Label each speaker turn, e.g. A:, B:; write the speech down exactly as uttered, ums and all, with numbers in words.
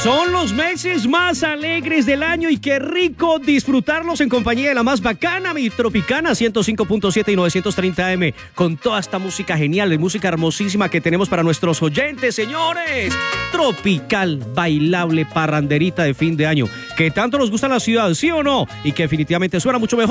A: Son los meses más alegres del año y qué rico disfrutarlos en compañía de la más bacana, mi Tropicana ciento cinco punto siete y novecientos treinta A M, con toda esta música genial, música hermosísima que tenemos para nuestros oyentes, señores. Tropical, bailable, parranderita de fin de año, que tanto nos gusta en la ciudad, ¿sí o no? Y que definitivamente suena mucho mejor